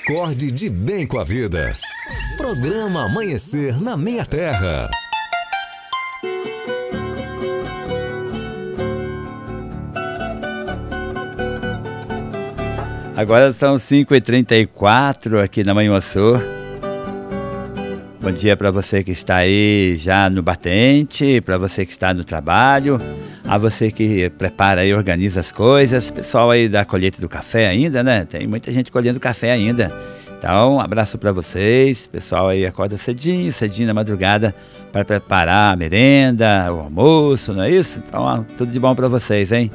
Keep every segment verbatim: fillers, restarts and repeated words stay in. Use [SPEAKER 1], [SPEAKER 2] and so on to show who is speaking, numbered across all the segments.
[SPEAKER 1] Acorde de bem com a vida. Programa Amanhecer na Minha Terra.
[SPEAKER 2] Agora são cinco e trinta e quatro aqui na Manhuaçu. Bom dia para você que está aí já no batente, para você que está no trabalho, a você que prepara e organiza as coisas, pessoal aí da colheita do café ainda, né? Tem muita gente colhendo café ainda. Então, um abraço para vocês, pessoal aí acorda cedinho, cedinho na madrugada para preparar a merenda, o almoço, não é isso? Então, ó, tudo de bom para vocês, hein?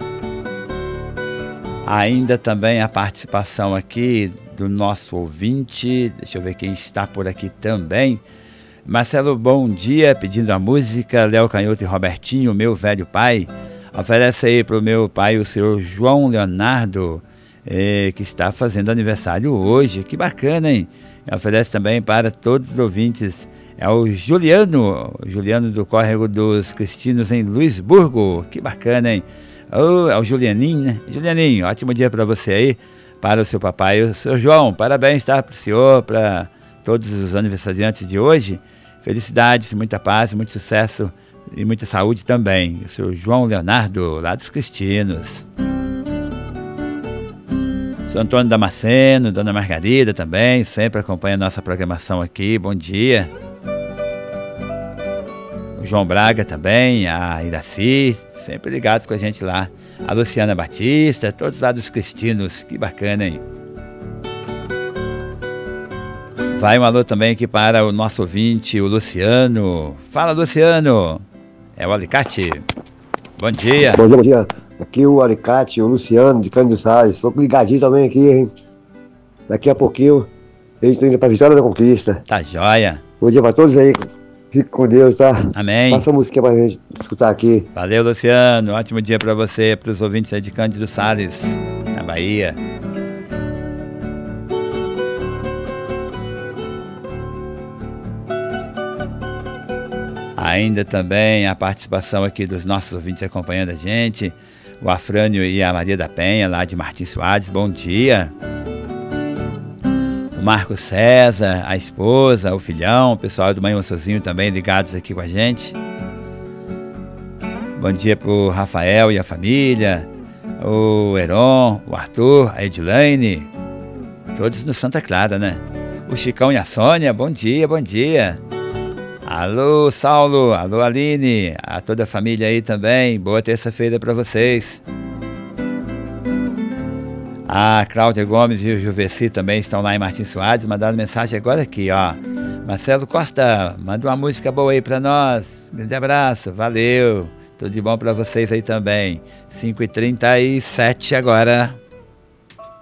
[SPEAKER 2] Ainda também a participação aqui do nosso ouvinte, deixa eu ver quem está por aqui também. Marcelo, bom dia, pedindo a música, Léo Canhoto e Robertinho, meu velho pai. Oferece aí para o meu pai, o senhor João Leonardo, eh, que está fazendo aniversário hoje. Que bacana, hein? Oferece também para todos os ouvintes. É o Juliano, Juliano do Córrego dos Cristinos em Luisburgo. Que bacana, hein? Oh, é o Julianinho, né? Julianinho, ótimo dia para você aí, para o seu papai e o seu João. Parabéns, tá? Para o senhor, para todos os aniversariantes de hoje. Felicidades, muita paz, muito sucesso e muita saúde também. O seu João Leonardo, lá dos Cristinos. Sou Antônio Damasceno, Dona Margarida também, sempre acompanha a nossa programação aqui. Bom dia. O João Braga também, a Iraci, sempre ligados com a gente lá. A Luciana Batista, todos lá dos Cristinos, que bacana, hein? Vai um alô também aqui para o nosso ouvinte, o Luciano. Fala, Luciano. É o Alicate. Bom dia.
[SPEAKER 3] Bom dia, bom dia. Aqui o Alicate, o Luciano de Cândido Salles. Estou ligadinho também aqui, hein? Daqui a pouquinho, a gente está indo para a Vitória da Conquista.
[SPEAKER 2] Tá joia.
[SPEAKER 3] Bom dia para todos aí. Fique com Deus, tá?
[SPEAKER 2] Amém.
[SPEAKER 3] Passa a musiquinha pra gente escutar aqui.
[SPEAKER 2] Valeu, Luciano. Ótimo dia pra você, pros ouvintes aí de Cândido Salles, na Bahia. Ainda também a participação aqui dos nossos ouvintes acompanhando a gente. O Afrânio e a Maria da Penha, lá de Martins Soares. Bom dia. O Marco César, a esposa, o filhão, o pessoal do Manhuaçuzinho também ligados aqui com a gente. Bom dia pro Rafael e a família, o Heron, o Arthur, a Edilane, todos no Santa Clara, né? O Chicão e a Sônia, bom dia, bom dia. Alô, Saulo, alô, Aline, a toda a família aí também, boa terça-feira para vocês. A Cláudia Gomes e o Juveci também estão lá em Martins Soares, mandaram mensagem agora aqui, ó. Marcelo Costa, manda uma música boa aí pra nós. Grande abraço, valeu. Tudo de bom pra vocês aí também. cinco e trinta e sete agora.